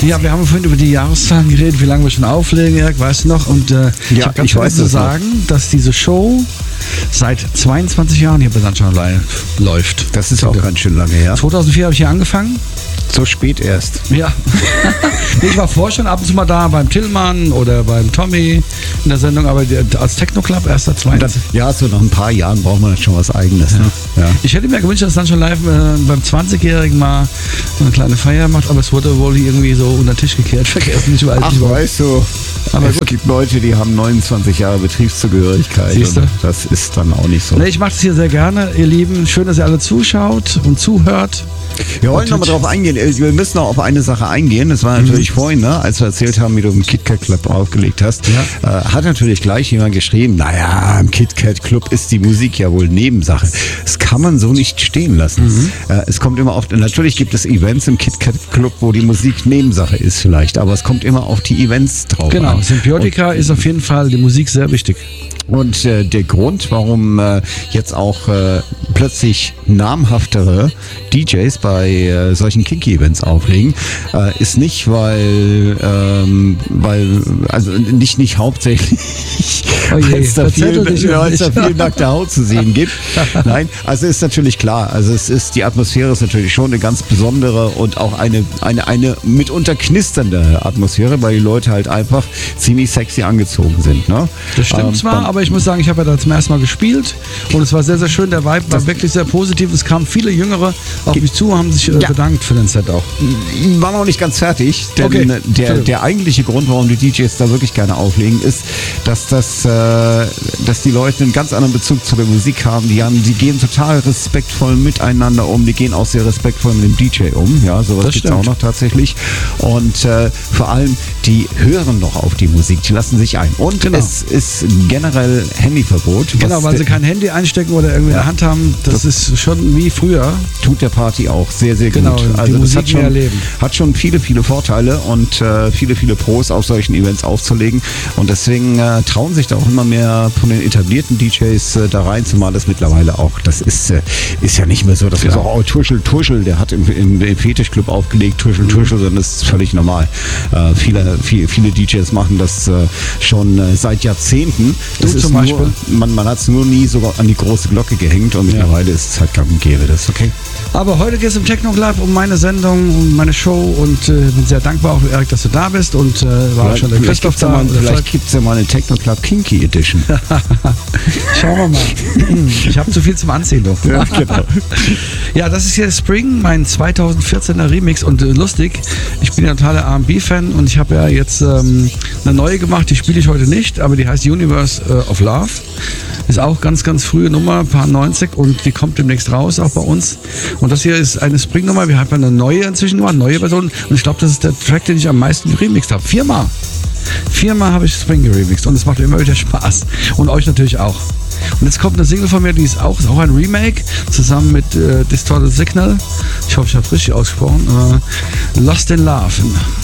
Ja, wir haben vorhin über die Jahreszahlen geredet, wie lange wir schon auflegen, Erik, weißt du noch? Und ich habe ganz vergessen zu sagen, dass diese Show seit 22 Jahren hier bei Sunshine Live läuft. Das ist auch ganz schön lange her. 2004 habe ich hier angefangen. So spät erst. Ja. Ich war vorher schon ab und zu mal da beim Tillmann oder beim Tommy in der Sendung, aber als Techno-Club erst seit 22. Ja, so nach ein paar Jahren braucht man schon was Eigenes. Ne? Ja. Ich hätte mir gewünscht, dass Sunshine Live beim 20-Jährigen mal eine kleine Feier macht, aber es wurde wohl irgendwie so unter den Tisch gekehrt, vergessen. Ich weiß Ach, nicht, weißt du, aber es gibt Leute, die haben 29 Jahre Betriebszugehörigkeit. Siehst du? Und das ist dann auch nicht so. Nee, ich mache das hier sehr gerne, ihr Lieben. Schön, dass ihr alle zuschaut und zuhört. Wir wollen nochmal drauf eingehen. Wir müssen noch auf eine Sache eingehen. Das war natürlich vorhin, ne, als wir erzählt haben, wie du im KitKat Club aufgelegt hast. Ja. Hat natürlich gleich jemand geschrieben, naja, im KitKat Club ist die Musik ja wohl Nebensache. Das kann man so nicht stehen lassen. Es kommt immer auf, natürlich gibt es Events im KitKat Club, wo die Musik Nebensache ist vielleicht, aber es kommt immer auf die Events drauf an. Genau, Symbiotika ist auf jeden Fall die Musik sehr wichtig. Und der Grund, warum jetzt auch plötzlich namhaftere DJs bei solchen Kinky-Events auflegen, ist nicht, weil also nicht hauptsächlich, weil es da viel nackte Haut zu sehen gibt. Nein, also ist natürlich klar. Also die Atmosphäre ist natürlich schon eine ganz besondere und auch eine mitunter knisternde Atmosphäre, weil die Leute halt einfach ziemlich sexy angezogen sind. Ne? Das stimmt zwar, aber ich muss sagen, ich habe ja da zum ersten Mal gespielt und es war sehr, sehr schön. Der Vibe war wirklich sehr positiv. Es kamen viele Jüngere auf mich zu, haben sich bedankt für den Set auch. War noch nicht ganz fertig, denn der eigentliche Grund, warum die DJs da wirklich gerne auflegen, ist, dass die Leute einen ganz anderen Bezug zu der Musik haben. Die gehen total respektvoll miteinander um, die gehen auch sehr respektvoll mit dem DJ um. Ja, sowas gibt es auch noch tatsächlich. Und vor allem, die hören noch auf die Musik, die lassen sich ein. Und es ist generell Handyverbot. Genau, weil sie kein Handy einstecken oder irgendwie in der Hand haben. Das ist schon wie früher. Tut der Party auch sehr, sehr gut. Also das hat schon viele, viele Vorteile und viele, viele Pros auf solchen Events aufzulegen. Und deswegen trauen sich da auch immer mehr von den etablierten DJs da rein, zumal das mittlerweile auch, das ist ja nicht mehr so, dass man so, oh, Tuschel, der hat im Fetischclub aufgelegt, Tuschel, sondern das ist völlig normal. Viele DJs machen das schon seit Jahrzehnten. Du zum Beispiel? Man hat es nur nie sogar an die große Glocke gehängt und mittlerweile ist es halt gang und gäbe. Das ist okay. Aber heute geht es im Techno Club um meine Sendung, um meine Show und bin sehr dankbar auch, Erik, dass du da bist und war auch schon der Christoph da. Vielleicht gibt es ja mal eine Techno Club Kinky Edition. Schauen wir mal. Ich habe zu viel zum Anziehen noch. Ja, genau. Ja, das ist hier Spring, mein 2014er Remix und lustig, ich bin ja totaler R&B-Fan und ich habe ja jetzt eine neue gemacht, die spiele ich heute nicht, aber die heißt Universe of Love. Ist auch ganz, ganz frühe Nummer, paar 90 und die kommt demnächst raus, auch bei uns. Und das hier ist eine Spring-Nummer, wir haben eine neue inzwischen gemacht, neue Version und ich glaube, das ist der Track, den ich am meisten geremixed habe. Viermal habe ich Spring geremixed und es macht immer wieder Spaß. Und euch natürlich auch. Und jetzt kommt eine Single von mir, die ist auch ein Remake, zusammen mit Distorted Signal. Ich hoffe, ich habe es richtig ausgesprochen. Lost in Love.